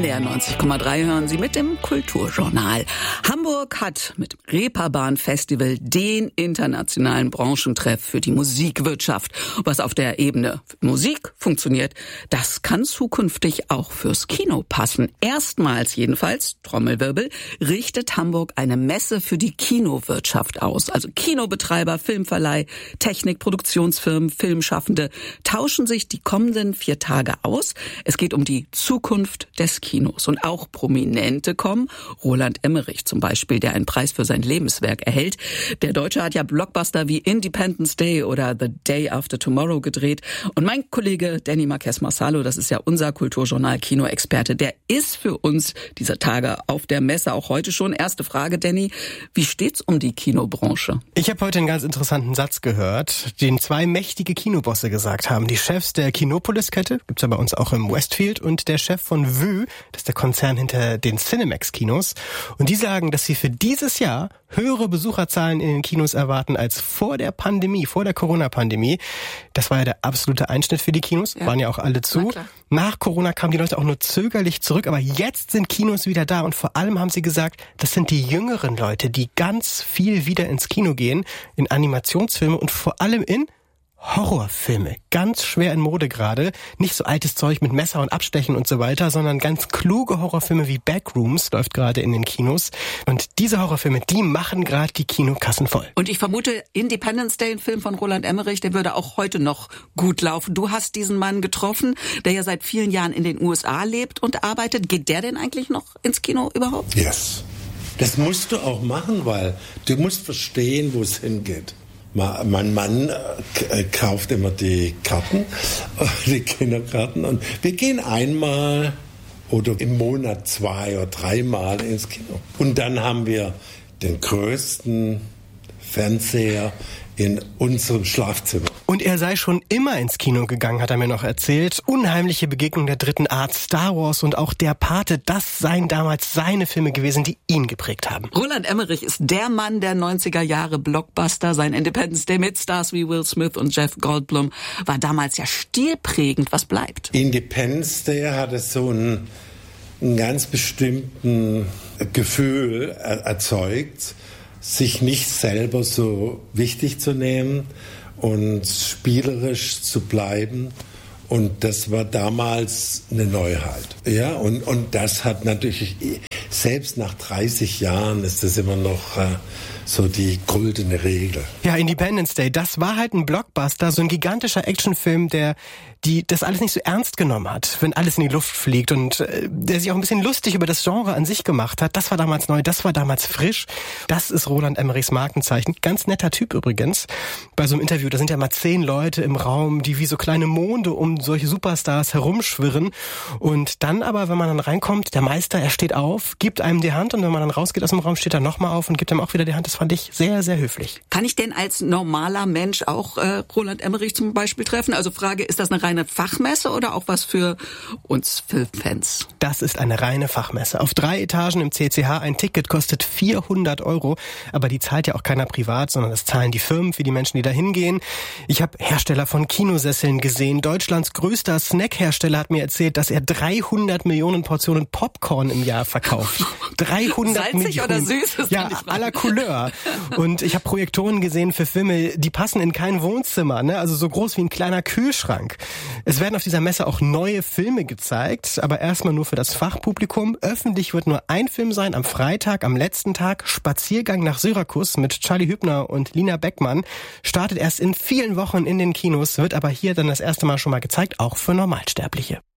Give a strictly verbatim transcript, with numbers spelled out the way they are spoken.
N D R neunzig Komma drei hören Sie mit dem Kulturjournal. Hamburg hat mit dem Reeperbahn Festival den internationalen Branchentreff für die Musikwirtschaft. Was auf der Ebene Musik funktioniert, das kann zukünftig auch fürs Kino passen. Erstmals jedenfalls, Trommelwirbel, richtet Hamburg eine Messe für die Kinowirtschaft aus. Also Kinobetreiber, Filmverleih, Technik, Produktionsfirmen, Filmschaffende tauschen sich die kommenden vier Tage aus. Es geht um die Zukunft des Kinos. Und auch Prominente kommen. Roland Emmerich zum Beispiel, der einen Preis für sein Lebenswerk erhält. Der Deutsche hat ja Blockbuster wie Independence Day oder The Day After Tomorrow gedreht. Und mein Kollege Danny Marques-Marsalo, das ist ja unser Kulturjournal-Kinoexperte, der ist für uns dieser Tage auf der Messe, auch heute schon. Erste Frage, Danny, wie steht's um die Kinobranche? Ich habe heute einen ganz interessanten Satz gehört, den zwei mächtige Kinobosse gesagt haben. Die Chefs der Kinopolis-Kette, gibt's ja bei uns auch im Westfield, und der Chef von Vue, das ist der Konzern hinter den Cinemax-Kinos. Und die sagen, dass sie für dieses Jahr höhere Besucherzahlen in den Kinos erwarten als vor der Pandemie, vor der Corona-Pandemie. Das war ja der absolute Einschnitt für die Kinos, ja. Waren ja auch alle zu. Nach Corona kamen die Leute auch nur zögerlich zurück, aber jetzt sind Kinos wieder da und vor allem haben sie gesagt, das sind die jüngeren Leute, die ganz viel wieder ins Kino gehen, in Animationsfilme und vor allem in Horrorfilme. Ganz schwer in Mode gerade. Nicht so altes Zeug mit Messer und Abstechen und so weiter, sondern ganz kluge Horrorfilme wie Backrooms läuft gerade in den Kinos. Und diese Horrorfilme, die machen gerade die Kinokassen voll. Und ich vermute, Independence Day, ein Film von Roland Emmerich, der würde auch heute noch gut laufen. Du hast diesen Mann getroffen, der ja seit vielen Jahren in den U S A lebt und arbeitet. Geht der denn eigentlich noch ins Kino überhaupt? Yes. Das musst du auch machen, weil du musst verstehen, wo es hingeht. Mein Mann äh, kauft immer die Karten, die Kinokarten, und wir gehen einmal oder im Monat zwei oder dreimal ins Kino. Und dann haben wir den größten Fernseher in unserem Schlafzimmer. Und er sei schon immer ins Kino gegangen, hat er mir noch erzählt. Unheimliche Begegnung der dritten Art, Star Wars und auch Der Pate, das seien damals seine Filme gewesen, die ihn geprägt haben. Roland Emmerich ist der Mann der neunziger Jahre Blockbuster. Sein Independence Day mit Stars wie Will Smith und Jeff Goldblum war damals ja stilprägend. Was bleibt? Independence Day hatte so einen, einen ganz bestimmten Gefühl erzeugt, sich nicht selber so wichtig zu nehmen und spielerisch zu bleiben. Und das war damals eine Neuheit. Ja, und, und das hat natürlich, selbst nach dreißig Jahren ist das immer noch äh, so die goldene Regel. Ja, Independence Day, das war halt ein Blockbuster, so ein gigantischer Actionfilm, der die das alles nicht so ernst genommen hat, wenn alles in die Luft fliegt, und äh, der sich auch ein bisschen lustig über das Genre an sich gemacht hat. Das war damals neu, das war damals frisch. Das ist Roland Emmerichs Markenzeichen. Ganz netter Typ übrigens. Bei so einem Interview, da sind ja mal zehn Leute im Raum, die wie so kleine Monde um solche Superstars herumschwirren. Und dann aber, wenn man dann reinkommt, der Meister, er steht auf, gibt einem die Hand, und wenn man dann rausgeht aus dem Raum, steht er nochmal auf und gibt einem auch wieder die Hand. Das fand ich sehr, sehr höflich. Kann ich denn als normaler Mensch auch äh, Roland Emmerich zum Beispiel treffen? Also Frage, ist das eine reine Fachmesse oder auch was für uns Filmfans? Das ist eine reine Fachmesse. Auf drei Etagen im C C H. Ein Ticket kostet vierhundert Euro. Aber die zahlt ja auch keiner privat, sondern das zahlen die Firmen für die Menschen, die da hingehen. Ich habe Hersteller von Kinosesseln gesehen. Deutschlands größter Snackhersteller hat mir erzählt, dass er dreihundert Millionen Portionen Popcorn im Jahr verkauft. dreihundert Salzig Millionen. Oder süß? Das ja, à la Couleur. Und ich habe Projektoren gesehen für Filme, die passen in kein Wohnzimmer, ne? Also so groß wie ein kleiner Kühlschrank. Es werden auf dieser Messe auch neue Filme gezeigt, aber erstmal nur für das Fachpublikum. Öffentlich wird nur ein Film sein am Freitag, am letzten Tag. Spaziergang nach Syrakus mit Charlie Hübner und Lina Beckmann. Startet erst in vielen Wochen in den Kinos, wird aber hier dann das erste Mal schon mal gezeigt, auch für Normalsterbliche.